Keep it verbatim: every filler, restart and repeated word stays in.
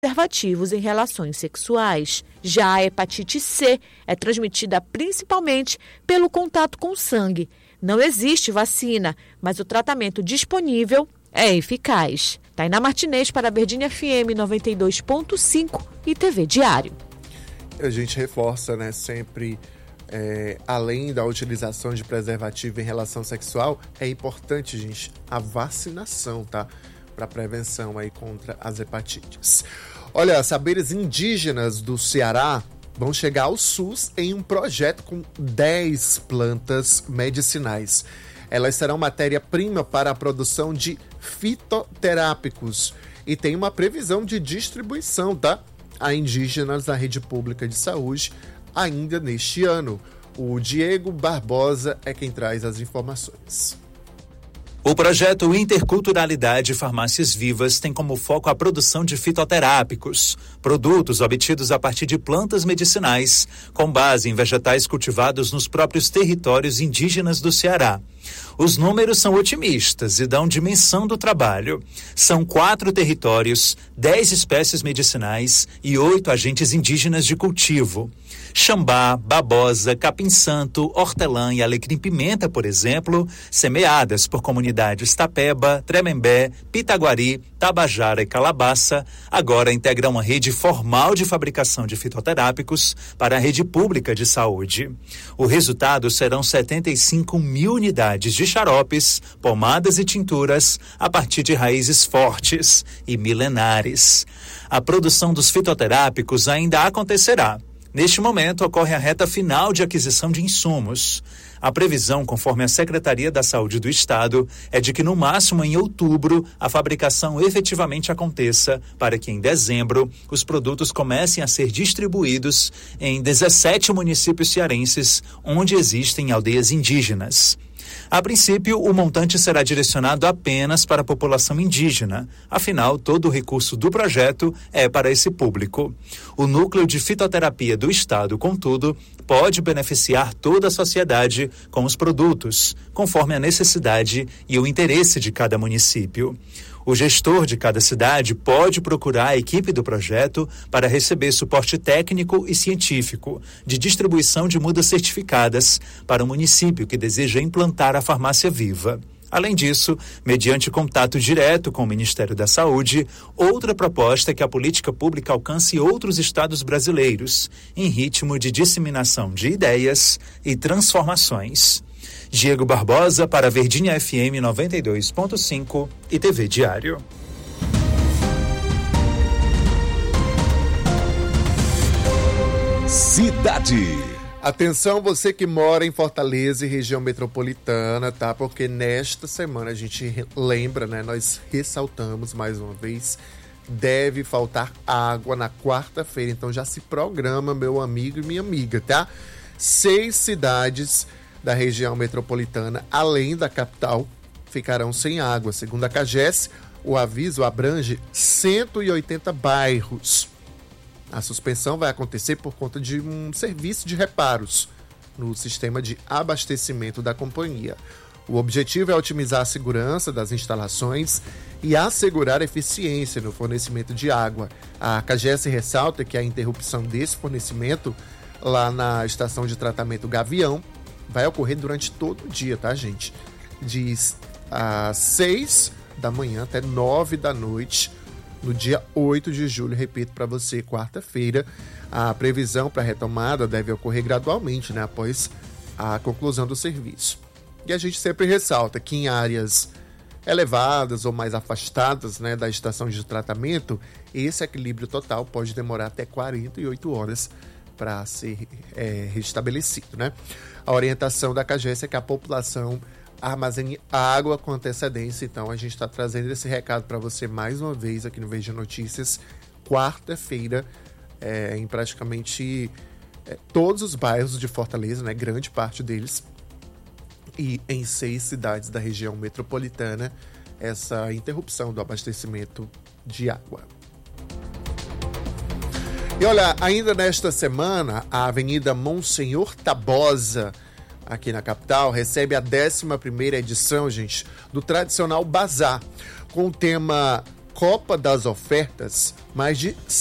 preservativos em relações sexuais. Já a hepatite C é transmitida principalmente pelo contato com o sangue. Não existe vacina, mas o tratamento disponível é eficaz. Tainá Martinez para a Verdinha F M noventa e dois ponto cinco e T V Diário. A gente reforça, né, sempre, é, além da utilização de preservativo em relação sexual, é importante, gente, a vacinação, tá? Para prevenção aí contra as hepatites. Olha, saberes indígenas do Ceará vão chegar ao SUS em um projeto com dez plantas medicinais. Elas serão matéria-prima para a produção de fitoterápicos e tem uma previsão de distribuição, tá? A indígenas da rede pública de saúde ainda neste ano. O Diego Barbosa é quem traz as informações. O projeto Interculturalidade Farmácias Vivas tem como foco a produção de fitoterápicos, produtos obtidos a partir de plantas medicinais, com base em vegetais cultivados nos próprios territórios indígenas do Ceará. Os números são otimistas e dão dimensão do trabalho. São quatro territórios, dez espécies medicinais e oito agentes indígenas de cultivo. Xambá, babosa, capim-santo, hortelã e alecrim-pimenta, por exemplo, semeadas por comunidades Tapeba, Tremembé, Pitaguari, Tabajara e Calabaça, agora integram uma rede formal de fabricação de fitoterápicos para a rede pública de saúde. O resultado serão setenta e cinco mil unidades de xaropes, pomadas e tinturas a partir de raízes fortes e milenares. A produção dos fitoterápicos ainda acontecerá. Neste momento, ocorre a reta final de aquisição de insumos. A previsão, conforme a Secretaria da Saúde do Estado, é de que no máximo em outubro a fabricação efetivamente aconteça, para que em dezembro os produtos comecem a ser distribuídos em dezessete municípios cearenses, onde existem aldeias indígenas. A princípio, o montante será direcionado apenas para a população indígena. Afinal, todo o recurso do projeto é para esse público. O Núcleo de Fitoterapia do Estado, contudo, pode beneficiar toda a sociedade com os produtos, conforme a necessidade e o interesse de cada município. O gestor de cada cidade pode procurar a equipe do projeto para receber suporte técnico e científico de distribuição de mudas certificadas para o município que deseja implantar a farmácia viva. Além disso, mediante contato direto com o Ministério da Saúde, outra proposta é que a política pública alcance outros estados brasileiros, em ritmo de disseminação de ideias e transformações. Diego Barbosa para a Verdinha F M noventa e dois ponto cinco e T V Diário. Cidade. Atenção, você que mora em Fortaleza e região metropolitana, tá? Porque nesta semana a gente lembra, né? Nós ressaltamos mais uma vez, deve faltar água na quarta-feira. Então já se programa, meu amigo e minha amiga, tá? Seis cidades da região metropolitana, além da capital, ficarão sem água. Segundo a CAGES, o aviso abrange cento e oitenta bairros. A suspensão vai acontecer por conta de um serviço de reparos no sistema de abastecimento da companhia. O objetivo é otimizar a segurança das instalações e assegurar a eficiência no fornecimento de água. A CAGES ressalta que a interrupção desse fornecimento lá na estação de tratamento Gavião vai ocorrer durante todo o dia, tá, gente? De às seis da manhã até nove da noite, no dia oito de julho, repito para você, quarta-feira. A previsão para a retomada deve ocorrer gradualmente, né, após a conclusão do serviço. E a gente sempre ressalta que em áreas elevadas ou mais afastadas, né, da estação de tratamento, esse equilíbrio total pode demorar até quarenta e oito horas para ser é, restabelecido, né? A orientação da CAGES é que a população armazene água com antecedência. Então a gente está trazendo esse recado para você mais uma vez aqui no Veja Notícias, quarta-feira, é, em praticamente é, todos os bairros de Fortaleza, né? Grande parte deles, e em seis cidades da região metropolitana, essa interrupção do abastecimento de água. E olha, ainda nesta semana, a Avenida Monsenhor Tabosa, aqui na capital, recebe a décima primeira edição, gente, do tradicional Bazar, com o tema Copa das Ofertas, mais de